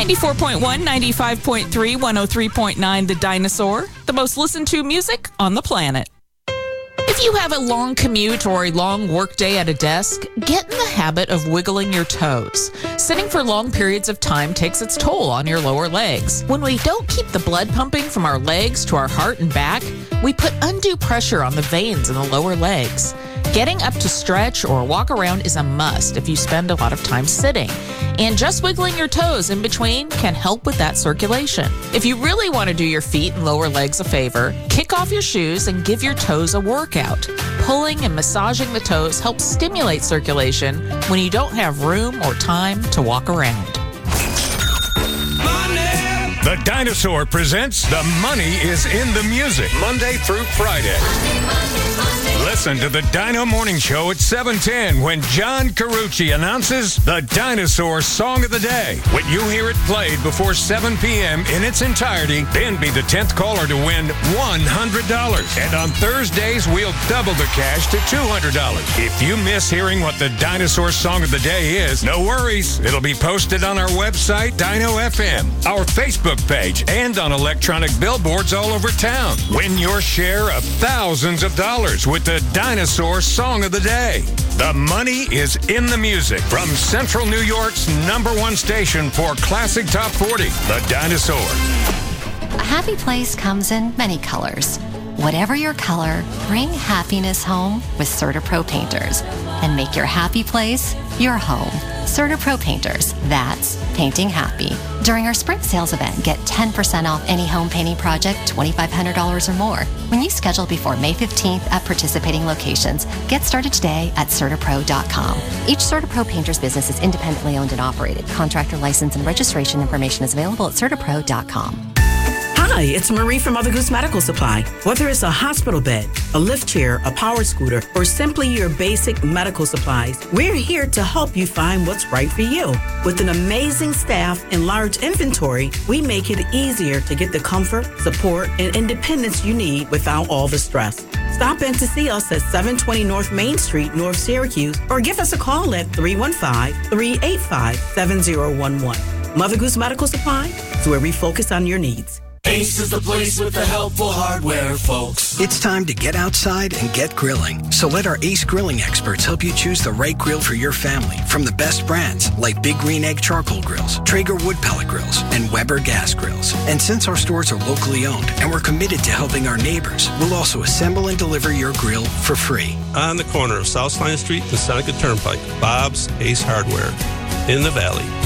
94.1, 95.3, 103.9 The Dinosaur, the most listened to music on the planet. If you have a long commute or a long workday at a desk, get in the habit of wiggling your toes. Sitting for long periods of time takes its toll on your lower legs. When we don't keep the blood pumping from our legs to our heart and back, we put undue pressure on the veins in the lower legs. Getting up to stretch or walk around is a must if you spend a lot of time sitting. And just wiggling your toes in between can help with that circulation. If you really want to do your feet and lower legs a favor, kick off your shoes and give your toes a workout. Pulling and massaging the toes helps stimulate circulation when you don't have room or time to walk around. The Dinosaur presents The Money is in the Music, Monday through Friday. Listen to the Dino Morning Show at 7:10 when John Carucci announces the Dinosaur Song of the Day. When you hear it played before 7 p.m. in its entirety, then be the 10th caller to win $100. And on Thursdays, we'll double the cash to $200. If you miss hearing what the Dinosaur Song of the Day is, no worries. It'll be posted on our website, Dino FM, our Facebook page, and on electronic billboards all over town. Win your share of thousands of dollars with the Dinosaur Song of the Day. The money is in the music from Central New York's #1 station for Classic Top 40, The Dinosaur. A happy place comes in many colors. Whatever your color, bring happiness home with CertaPro Painters and make your happy place your home. CertaPro Painters, that's painting happy. During our spring sales event, get 10% off any home painting project, $2,500 or more. When you schedule before May 15th at participating locations, get started today at CertaPro.com. Each CertaPro Painters business is independently owned and operated. Contractor license and registration information is available at CertaPro.com. Hi, it's Marie from Mother Goose Medical Supply. Whether it's a hospital bed, a lift chair, a power scooter, or simply your basic medical supplies, we're here to help you find what's right for you. With an amazing staff and large inventory, we make it easier to get the comfort, support, and independence you need without all the stress. Stop in to see us at 720 North Main Street, North Syracuse, or give us a call at 315-385-7011. Mother Goose Medical Supply is where we focus on your needs. Ace is the place with the helpful hardware, folks. It's time to get outside and get grilling. So let our Ace grilling experts help you choose the right grill for your family from the best brands like Big Green Egg charcoal grills, Traeger wood pellet grills, and Weber gas grills. And since our stores are locally owned and we're committed to helping our neighbors, we'll also assemble and deliver your grill for free. On the corner of South Line Street and Seneca Turnpike, Bob's Ace Hardware in the Valley.